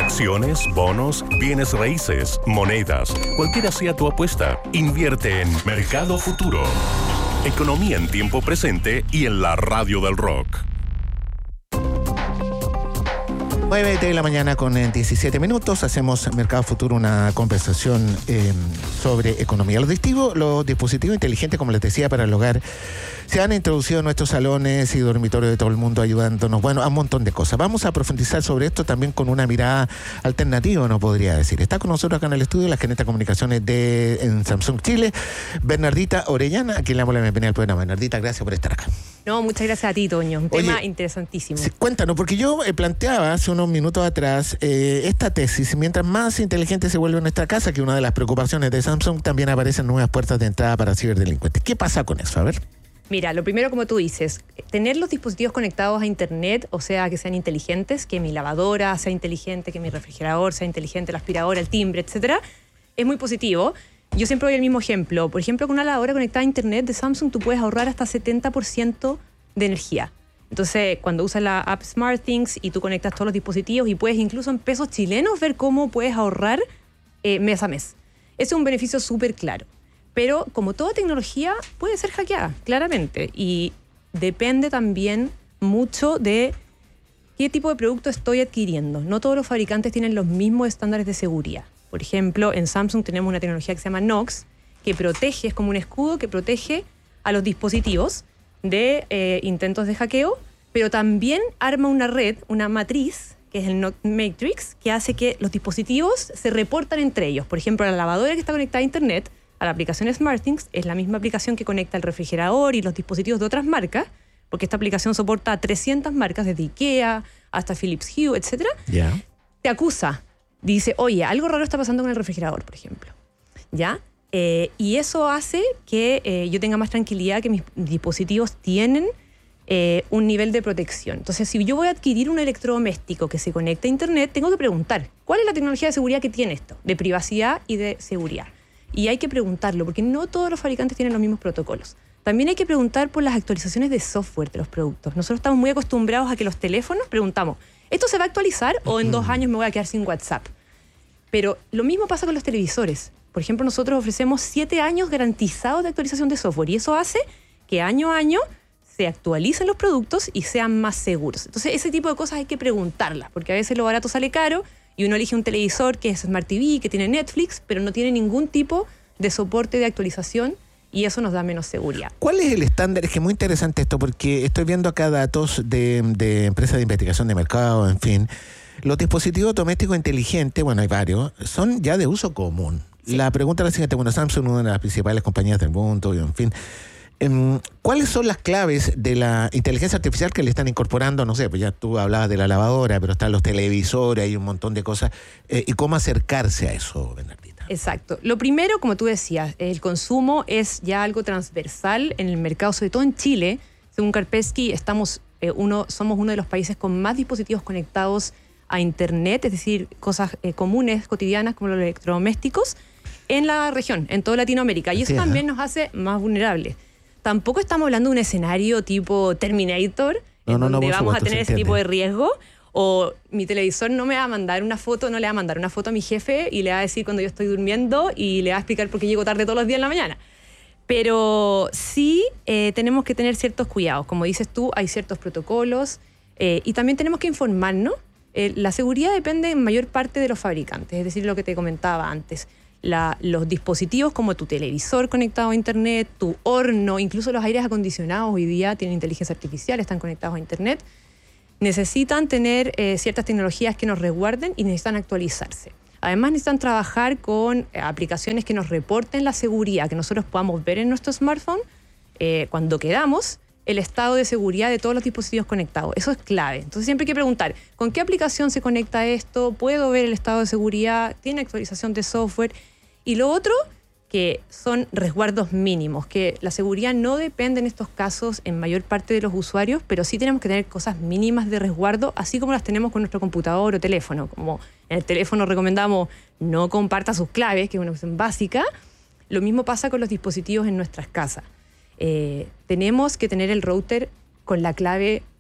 Acciones, bonos, bienes raíces, monedas, cualquiera sea tu apuesta, invierte en Mercado Futuro. Economía en tiempo presente y en la radio del rock. 9 de la mañana con 17 minutos. Hacemos Mercado Futuro, una conversación sobre economía. Los dispositivos inteligentes, como les decía, para el hogar se han introducido en nuestros salones y dormitorios de todo el mundo, ayudándonos, a un montón de cosas. Vamos a profundizar sobre esto también con una mirada alternativa, no podría decir. Está con nosotros acá en el estudio la gerente de comunicaciones en Samsung Chile, Bernardita Orellana, a quien le damos la bienvenida al programa. Bernardita, gracias por estar acá. No, muchas gracias a ti, Toño. Un tema interesantísimo. Cuéntanos, porque yo planteaba hace unos minutos atrás esta tesis: mientras más inteligente se vuelve nuestra casa, que una de las preocupaciones de Samsung, también aparecen nuevas puertas de entrada para ciberdelincuentes. ¿Qué pasa con eso? A ver. Mira, lo primero, como tú dices, tener los dispositivos conectados a Internet, o sea, que sean inteligentes, que mi lavadora sea inteligente, que mi refrigerador sea inteligente, la aspiradora, el timbre, etcétera, es muy positivo. Yo siempre doy el mismo ejemplo. Por ejemplo, con una lavadora conectada a Internet de Samsung, tú puedes ahorrar hasta 70% de energía. Entonces, cuando usas la app SmartThings y tú conectas todos los dispositivos y puedes incluso en pesos chilenos ver cómo puedes ahorrar mes a mes. Ese es un beneficio súper claro. Pero como toda tecnología puede ser hackeada, claramente. Y depende también mucho de qué tipo de producto estoy adquiriendo. No todos los fabricantes tienen los mismos estándares de seguridad. Por ejemplo, en Samsung tenemos una tecnología que se llama Knox, que protege, es como un escudo que protege a los dispositivos de intentos de hackeo, pero también arma una red, una matriz, que es el Knox Matrix, que hace que los dispositivos se reportan entre ellos. Por ejemplo, la lavadora que está conectada a Internet, a la aplicación SmartThings, es la misma aplicación que conecta el refrigerador y los dispositivos de otras marcas, porque esta aplicación soporta a 300 marcas, desde IKEA hasta Philips Hue, etc. Yeah. Te acusa, dice, oye, algo raro está pasando con el refrigerador, por ejemplo. ¿Ya? Y eso hace que yo tenga más tranquilidad, que mis dispositivos tienen un nivel de protección. Entonces, si yo voy a adquirir un electrodoméstico que se conecte a Internet, tengo que preguntar, ¿cuál es la tecnología de seguridad que tiene esto? De privacidad y de seguridad. Y hay que preguntarlo, porque no todos los fabricantes tienen los mismos protocolos. También hay que preguntar por las actualizaciones de software de los productos. Nosotros estamos muy acostumbrados a que los teléfonos preguntamos, ¿esto se va a actualizar o en 2 años me voy a quedar sin WhatsApp? Pero lo mismo pasa con los televisores. Por ejemplo, nosotros ofrecemos 7 años garantizados de actualización de software y eso hace que año a año se actualicen los productos y sean más seguros. Entonces, ese tipo de cosas hay que preguntarlas, porque a veces lo barato sale caro y uno elige un televisor que es Smart TV, que tiene Netflix, pero no tiene ningún tipo de soporte de actualización y eso nos da menos seguridad. ¿Cuál es el estándar? Es que es muy interesante esto, porque estoy viendo acá datos de empresas de investigación de mercado, en fin. Los dispositivos domésticos inteligentes, hay varios, son ya de uso común. Sí. La pregunta es la siguiente: Samsung, una de las principales compañías del mundo, en fin. ¿Cuáles son las claves de la inteligencia artificial que le están incorporando? No sé, pues ya tú hablabas de la lavadora, pero están los televisores, hay un montón de cosas. ¿Y cómo acercarse a eso, Bernardita? Exacto. Lo primero, como tú decías, el consumo es ya algo transversal en el mercado, sobre todo en Chile. Según Kaspersky, somos uno de los países con más dispositivos conectados a Internet, es decir, cosas comunes, cotidianas, como los electrodomésticos, en la región, en toda Latinoamérica. Y eso también nos hace más vulnerables. Tampoco estamos hablando de un escenario tipo Terminator, donde vamos a tener ese tipo de riesgo. O mi televisor no me va a mandar una foto, no le va a mandar una foto a mi jefe y le va a decir cuando yo estoy durmiendo y le va a explicar por qué llego tarde todos los días en la mañana. Pero sí tenemos que tener ciertos cuidados. Como dices tú, hay ciertos protocolos y también tenemos que informarnos. La seguridad depende en mayor parte de los fabricantes, es decir, lo que te comentaba antes. Los dispositivos como tu televisor conectado a Internet, tu horno, incluso los aires acondicionados hoy día tienen inteligencia artificial, están conectados a Internet, necesitan tener ciertas tecnologías que nos resguarden y necesitan actualizarse. Además, necesitan trabajar con aplicaciones que nos reporten la seguridad, que nosotros podamos ver en nuestro smartphone cuando queramos el estado de seguridad de todos los dispositivos conectados. Eso es clave. Entonces siempre hay que preguntar, ¿con qué aplicación se conecta esto? ¿Puedo ver el estado de seguridad? ¿Tiene actualización de software? Y lo otro, que son resguardos mínimos, que la seguridad no depende en estos casos en mayor parte de los usuarios, pero sí tenemos que tener cosas mínimas de resguardo, así como las tenemos con nuestro computador o teléfono. Como en el teléfono recomendamos no comparta sus claves, que es una cuestión básica, lo mismo pasa con los dispositivos en nuestras casas. Tenemos que tener el router con la clave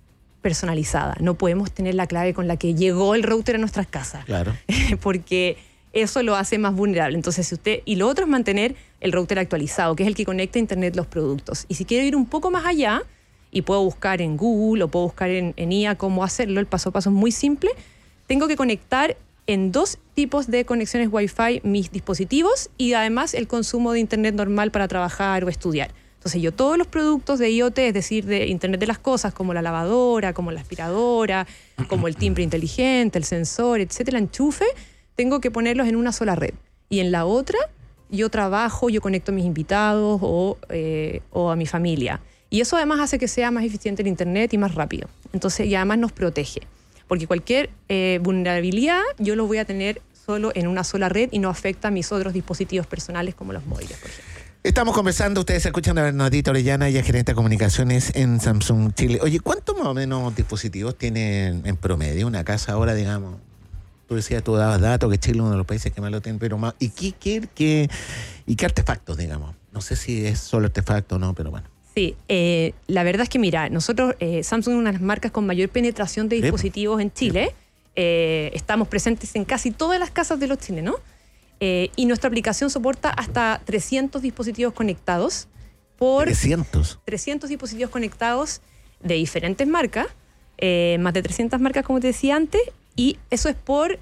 personalizada. No podemos tener la clave con la que llegó el router a nuestras casas. Claro. Porque eso lo hace más vulnerable. Entonces, y lo otro es mantener el router actualizado, que es el que conecta a Internet los productos. Y si quiero ir un poco más allá, y puedo buscar en Google o puedo buscar en IA cómo hacerlo, el paso a paso es muy simple, tengo que conectar en 2 tipos de conexiones Wi-Fi mis dispositivos y además el consumo de Internet normal para trabajar o estudiar. Entonces yo todos los productos de IoT, es decir, de Internet de las cosas, como la lavadora, como la aspiradora, como el timbre inteligente, el sensor, etcétera, el enchufe, tengo que ponerlos en una sola red. Y en la otra yo trabajo, yo conecto a mis invitados o a mi familia. Y eso además hace que sea más eficiente el Internet y más rápido. Entonces, y además nos protege. Porque cualquier vulnerabilidad yo lo voy a tener solo en una sola red y no afecta a mis otros dispositivos personales como los móviles, por ejemplo. Estamos conversando, ustedes escuchan a Bernardita Orellana, ella es gerente de comunicaciones en Samsung Chile. Oye, ¿cuántos más o menos dispositivos tiene en promedio una casa ahora, digamos? Tú decías, tú dabas datos que Chile es uno de los países que más lo tiene, pero más. ¿Y qué artefactos, digamos? No sé si es solo artefacto o no, pero bueno. Sí, la verdad es que mira, nosotros, Samsung es una de las marcas con mayor penetración de dispositivos en Chile. Estamos presentes en casi todas las casas de los chilenos. Y nuestra aplicación soporta hasta 300 dispositivos conectados. 300 dispositivos conectados de diferentes marcas, más de 300 marcas, como te decía antes, y eso es por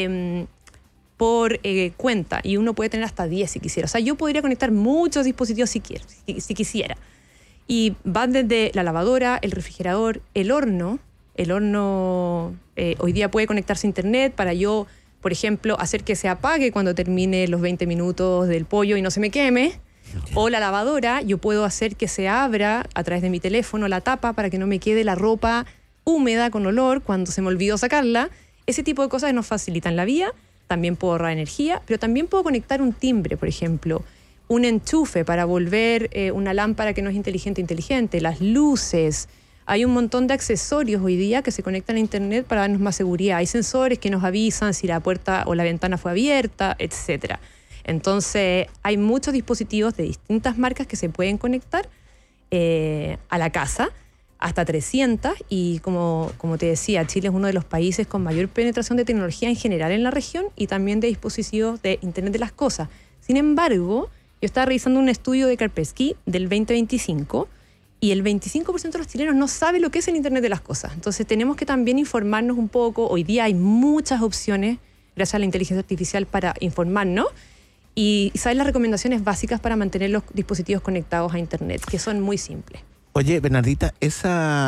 cuenta, y uno puede tener hasta 10 si quisiera. O sea, yo podría conectar muchos dispositivos si quisiera. Y van desde la lavadora, el refrigerador, el horno. El horno hoy día puede conectarse a Internet para yo, por ejemplo, hacer que se apague cuando termine los 20 minutos del pollo y no se me queme. O la lavadora, yo puedo hacer que se abra a través de mi teléfono la tapa para que no me quede la ropa húmeda con olor cuando se me olvidó sacarla. Ese tipo de cosas nos facilitan la vida. También puedo ahorrar energía, pero también puedo conectar un timbre, por ejemplo, un enchufe para volver una lámpara que no es inteligente, las luces. Hay un montón de accesorios hoy día que se conectan a Internet para darnos más seguridad. Hay sensores que nos avisan si la puerta o la ventana fue abierta, etc. Entonces, hay muchos dispositivos de distintas marcas que se pueden conectar a la casa, hasta 300, y como te decía, Chile es uno de los países con mayor penetración de tecnología en general en la región y también de dispositivos de Internet de las cosas. Sin embargo, yo estaba revisando un estudio de Kaspersky del 2025 y el 25% de los chilenos no sabe lo que es el Internet de las cosas. Entonces tenemos que también informarnos un poco. Hoy día hay muchas opciones, gracias a la inteligencia artificial, para informarnos y saber las recomendaciones básicas para mantener los dispositivos conectados a Internet, que son muy simples. Oye, Bernardita, ese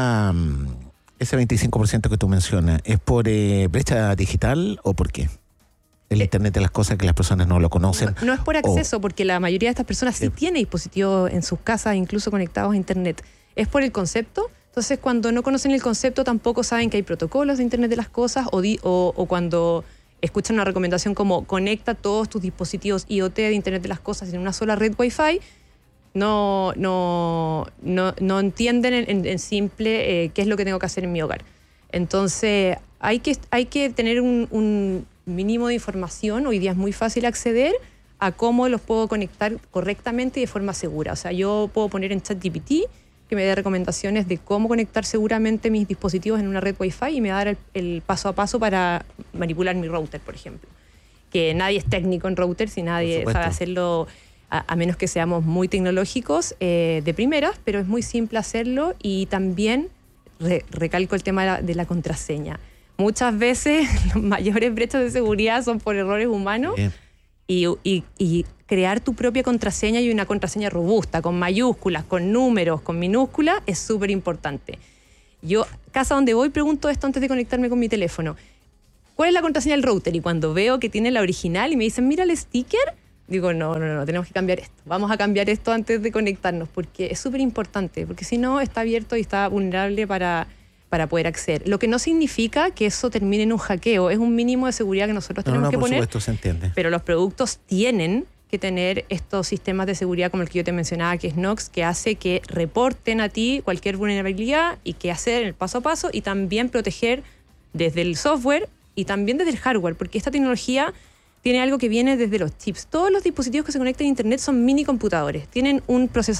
25% que tú mencionas, ¿es por brecha digital o por qué? El Internet de las cosas que las personas no lo conocen. No es por acceso, porque la mayoría de estas personas sí tiene dispositivos en sus casas, incluso conectados a Internet. Es por el concepto. Entonces, cuando no conocen el concepto, tampoco saben que hay protocolos de Internet de las cosas, o cuando escuchan una recomendación como conecta todos tus dispositivos IoT de Internet de las cosas en una sola red Wi-Fi, no entienden en simple qué es lo que tengo que hacer en mi hogar. Entonces, hay que tener un mínimo de información. Hoy día es muy fácil acceder a cómo los puedo conectar correctamente y de forma segura. O sea, yo puedo poner en ChatGPT que me dé recomendaciones de cómo conectar seguramente mis dispositivos en una red Wi-Fi y me va a dar el paso a paso para manipular mi router, por ejemplo. Que nadie es técnico en routers y nadie sabe hacerlo, a menos que seamos muy tecnológicos de primeras, pero es muy simple hacerlo. Y también recalco el tema de la contraseña. Muchas veces las mayores brechas de seguridad son por errores humanos. Y crear tu propia contraseña y una contraseña robusta, con mayúsculas, con números, con minúsculas, es súper importante. Yo, casa donde voy, pregunto esto antes de conectarme con mi teléfono. ¿Cuál es la contraseña del router? Y cuando veo que tiene la original y me dicen, mira el sticker, digo, no, tenemos que cambiar esto. Vamos a cambiar esto antes de conectarnos, porque es súper importante, porque si no, está abierto y está vulnerable para poder acceder. Lo que no significa que eso termine en un hackeo. Es un mínimo de seguridad que nosotros tenemos que poner. Por supuesto, se entiende. Pero los productos tienen que tener estos sistemas de seguridad como el que yo te mencionaba, que es Knox, que hace que reporten a ti cualquier vulnerabilidad y que hacer el paso a paso, y también proteger desde el software y también desde el hardware, porque esta tecnología tiene algo que viene desde los chips. Todos los dispositivos que se conectan a Internet son mini computadores. Tienen un procesador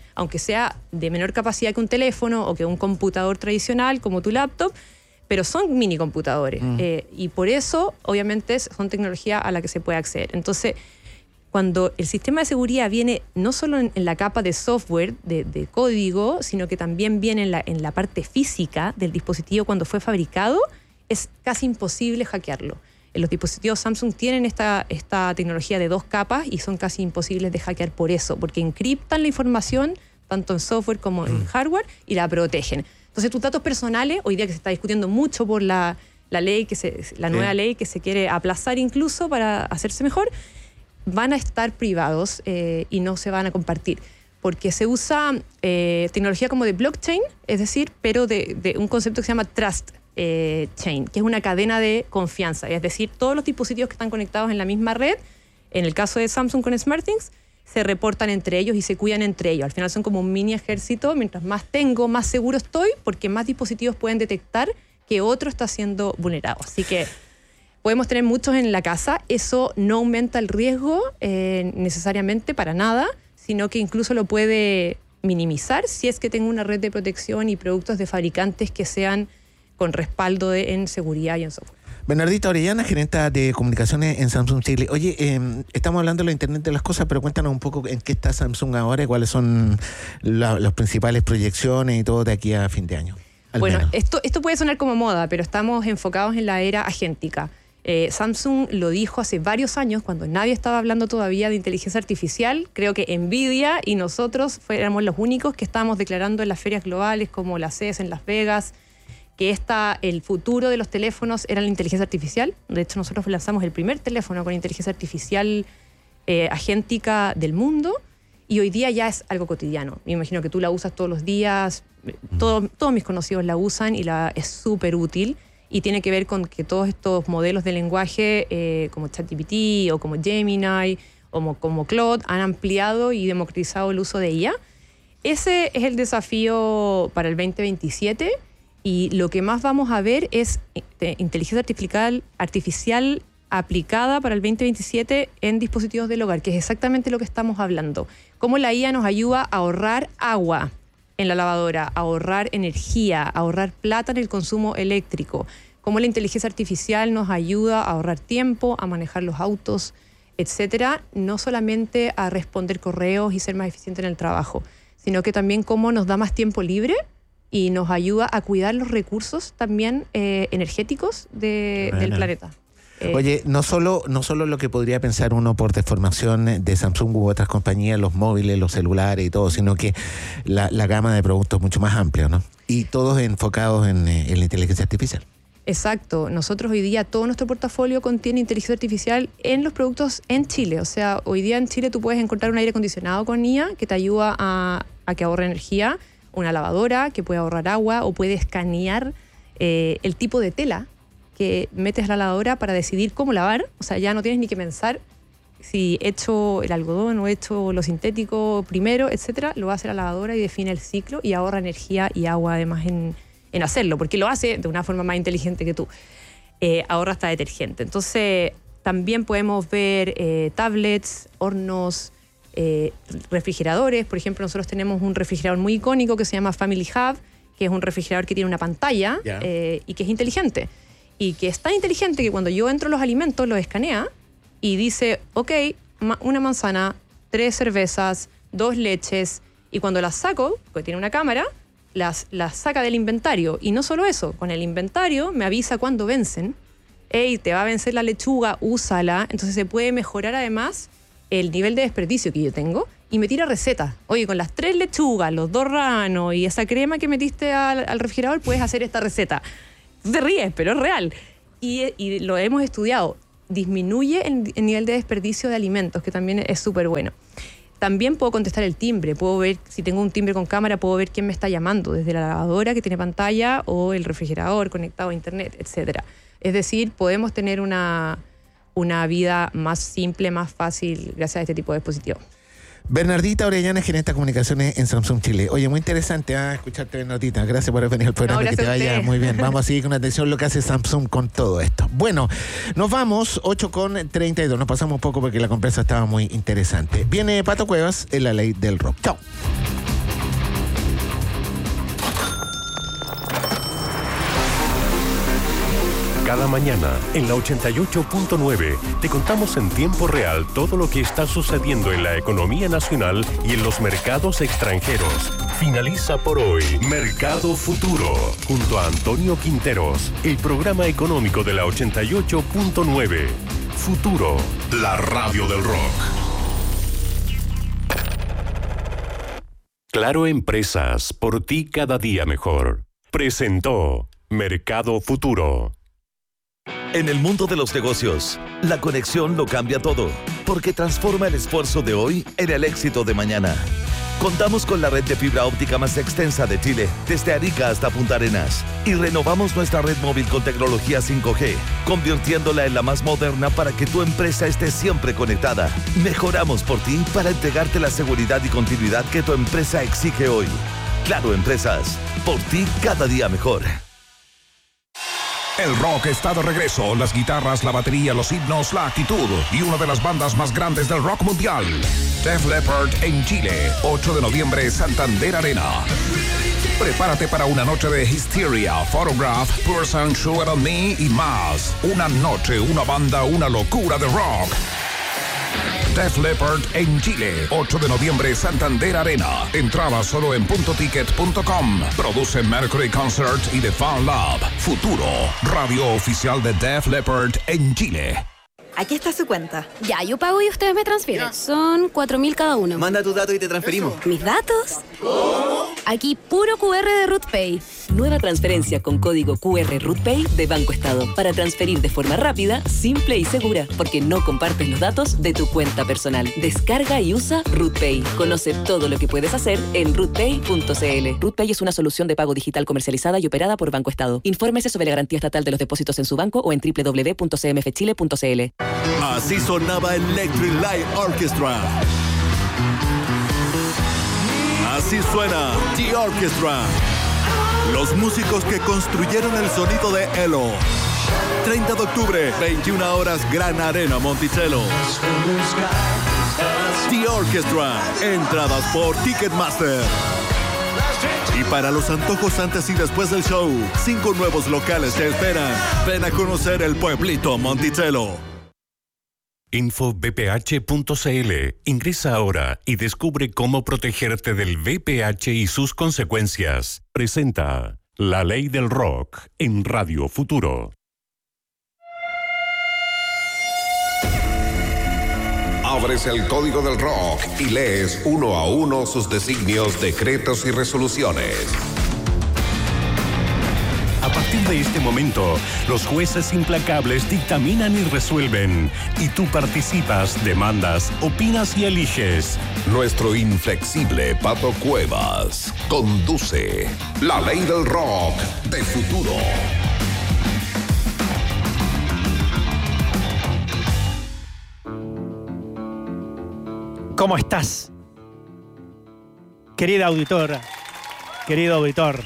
aunque sea de menor capacidad que un teléfono o que un computador tradicional como tu laptop, pero son mini computadores. Y por eso, obviamente, son tecnología a la que se puede acceder. Entonces, cuando el sistema de seguridad viene no solo en la capa de software, de código, sino que también viene en la parte física del dispositivo cuando fue fabricado, es casi imposible hackearlo. Los dispositivos Samsung tienen esta tecnología de 2 capas y son casi imposibles de hackear por eso, porque encriptan la información tanto en software como en hardware y la protegen. Entonces, tus datos personales, hoy día que se está discutiendo mucho por la ley, la nueva ley que se quiere aplazar incluso para hacerse mejor, van a estar privados y no se van a compartir, porque se usa tecnología como de blockchain, es decir, pero de un concepto que se llama trust chain, que es una cadena de confianza, es decir, todos los dispositivos que están conectados en la misma red, en el caso de Samsung con SmartThings, se reportan entre ellos y se cuidan entre ellos. Al final son como un mini ejército, mientras más tengo, más seguro estoy, porque más dispositivos pueden detectar que otro está siendo vulnerado. Así que podemos tener muchos en la casa, eso no aumenta el riesgo necesariamente para nada, sino que incluso lo puede minimizar si es que tengo una red de protección y productos de fabricantes que sean con respaldo en seguridad y en software. Bernardita Orellana, gerenta de comunicaciones en Samsung Chile. Oye, estamos hablando de la Internet de las cosas, pero cuéntanos un poco en qué está Samsung ahora y cuáles son las principales proyecciones y todo de aquí a fin de año. Bueno, esto puede sonar como moda, pero estamos enfocados en la era agéntica. Samsung lo dijo hace varios años, cuando nadie estaba hablando todavía de inteligencia artificial. Creo que Nvidia y nosotros éramos los únicos que estábamos declarando en las ferias globales como la CES en Las Vegas, que el futuro de los teléfonos era la inteligencia artificial. De hecho, nosotros lanzamos el primer teléfono con inteligencia artificial agéntica del mundo, y hoy día ya es algo cotidiano. Me imagino que tú la usas todos los días, todos mis conocidos la usan y es súper útil, y tiene que ver con que todos estos modelos de lenguaje como ChatGPT o como Gemini o como Claude han ampliado y democratizado el uso de IA. Ese es el desafío para el 2027. Y lo que más vamos a ver es inteligencia artificial aplicada para el 2027 en dispositivos del hogar, que es exactamente lo que estamos hablando. Cómo la IA nos ayuda a ahorrar agua en la lavadora, a ahorrar energía, a ahorrar plata en el consumo eléctrico. Cómo la inteligencia artificial nos ayuda a ahorrar tiempo, a manejar los autos, etcétera. No solamente a responder correos y ser más eficiente en el trabajo, sino que también cómo nos da más tiempo libre y nos ayuda a cuidar los recursos también energéticos del planeta. Oye, no solo lo que podría pensar uno por deformación de Samsung u otras compañías, los móviles, los celulares y todo, sino que la gama de productos es mucho más amplia, ¿no? Y todos enfocados en la inteligencia artificial. Exacto. Nosotros hoy día todo nuestro portafolio contiene inteligencia artificial en los productos en Chile. O sea, hoy día en Chile tú puedes encontrar un aire acondicionado con IA que te ayuda a que ahorre energía, una lavadora que puede ahorrar agua o puede escanear el tipo de tela que metes a la lavadora para decidir cómo lavar. O sea, ya no tienes ni que pensar si he hecho el algodón o he hecho lo sintético primero, etcétera. Lo hace la lavadora y define el ciclo y ahorra energía y agua además en hacerlo, porque lo hace de una forma más inteligente que tú. Ahorra hasta detergente. Entonces, también podemos ver tablets, hornos, refrigeradores. Por ejemplo, nosotros tenemos un refrigerador muy icónico que se llama Family Hub, que es un refrigerador que tiene una pantalla y que es inteligente. Y que es tan inteligente que cuando yo entro a los alimentos, los escanea y dice, ok, una manzana, 3 cervezas, 2 leches, y cuando las saco, porque tiene una cámara, las saca del inventario. Y no solo eso, con el inventario me avisa cuándo vencen. Hey, te va a vencer la lechuga, úsala. Entonces se puede mejorar además el nivel de desperdicio que yo tengo y me tira receta. Oye, con las 3 lechugas, los 2 rábanos y esa crema que metiste al refrigerador, puedes hacer esta receta. Tú te ríes, pero es real. Y lo hemos estudiado. Disminuye el nivel de desperdicio de alimentos, que también es súper bueno. También puedo contestar el timbre. Puedo ver, si tengo un timbre con cámara, puedo ver quién me está llamando, desde la lavadora que tiene pantalla o el refrigerador conectado a internet, etcétera. Es decir, podemos tener una vida más simple, más fácil gracias a este tipo de dispositivos. Bernardita Orellana, gerente de comunicaciones en Samsung Chile. Oye, muy interesante escucharte, Bernardita. Gracias por venir al programa, que te vaya muy bien. Vamos a seguir con atención lo que hace Samsung con todo esto. Bueno, nos vamos, 8:32. Nos pasamos un poco porque la conversa estaba muy interesante. Viene Pato Cuevas en La Ley del Rock. Chao. Cada mañana, en la 88.9, te contamos en tiempo real todo lo que está sucediendo en la economía nacional y en los mercados extranjeros. Finaliza por hoy Mercado Futuro, junto a Antonio Quinteros, el programa económico de la 88.9. Futuro, la radio del rock. Claro Empresas, por ti cada día mejor. Presentó Mercado Futuro. En el mundo de los negocios, la conexión lo cambia todo, porque transforma el esfuerzo de hoy en el éxito de mañana. Contamos con la red de fibra óptica más extensa de Chile, desde Arica hasta Punta Arenas, y renovamos nuestra red móvil con tecnología 5G, convirtiéndola en la más moderna para que tu empresa esté siempre conectada. Mejoramos por ti para entregarte la seguridad y continuidad que tu empresa exige hoy. Claro Empresas, por ti cada día mejor. El rock está de regreso, las guitarras, la batería, los himnos, la actitud y una de las bandas más grandes del rock mundial. Def Leppard en Chile, 8 de noviembre, Santander Arena. Prepárate para una noche de Hysteria, Photograph, Person, Sugar on Me y más. Una noche, una banda, una locura de rock. Def Leppard en Chile, 8 de noviembre, Santander Arena. Entrada solo en puntoticket.com. Produce Mercury Concert y The Fan Lab. Futuro, radio oficial de Def Leppard en Chile. Aquí está su cuenta. Ya, yo pago y ustedes me transfieren. Son 4.000 cada uno. Manda tus datos y te transferimos. ¿Mis datos? ¿Cómo? Aquí puro QR de RootPay. Nueva transferencia con código QR RootPay de Banco Estado. Para transferir de forma rápida, simple y segura. Porque no compartes los datos de tu cuenta personal. Descarga y usa RootPay. Conoce todo lo que puedes hacer en rootpay.cl. RootPay es una solución de pago digital comercializada y operada por Banco Estado. Infórmese sobre la garantía estatal de los depósitos en su banco o en www.cmfchile.cl. Así sonaba Electric Light Orchestra. Así suena The Orchestra. Los músicos que construyeron el sonido de Elo. 30 de octubre, 21 horas, Gran Arena Monticello. The Orchestra. Entradas por Ticketmaster. Y para los antojos antes y después del show, 5 nuevos locales te esperan. Ven a conocer el pueblito Monticello. Infobph.cl. Ingresa ahora y descubre cómo protegerte del VPH y sus consecuencias. Presenta La Ley del Rock en Radio Futuro. Abres el código del rock y lees uno a uno sus designios, decretos y resoluciones. A partir de este momento, los jueces implacables dictaminan y resuelven. Y tú participas, demandas, opinas y eliges. Nuestro inflexible Pato Cuevas conduce La Ley del Rock de Futuro. ¿Cómo estás? Querida auditora, querido auditor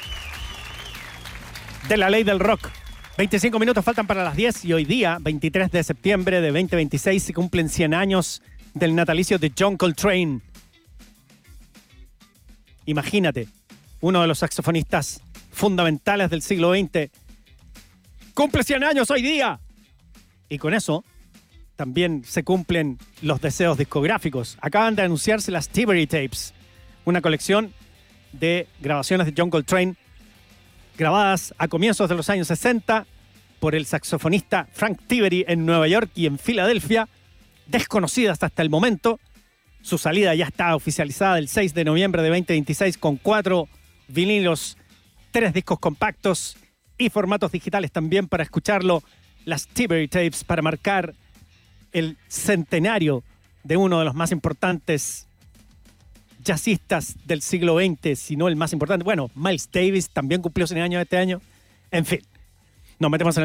de La Ley del Rock. 25 minutos faltan para las 10 y hoy día, 23 de septiembre de 2026, se cumplen 100 años del natalicio de John Coltrane. Imagínate, uno de los saxofonistas fundamentales del siglo XX cumple 100 años hoy día. Y con eso también se cumplen los deseos discográficos. Acaban de anunciarse las Tiberi Tapes, una colección de grabaciones de John Coltrane grabadas a comienzos de los años 60 por el saxofonista Frank Tiberi en Nueva York y en Filadelfia, desconocidas hasta el momento. Su salida ya está oficializada el 6 de noviembre de 2026 con 4 vinilos, 3 discos compactos y formatos digitales también para escucharlo. Las Tiberi Tapes para marcar el centenario de uno de los más importantes jazzistas del siglo XX, si no el más importante. Bueno, Miles Davis también cumplió 100 años este año. En fin, nos metemos en el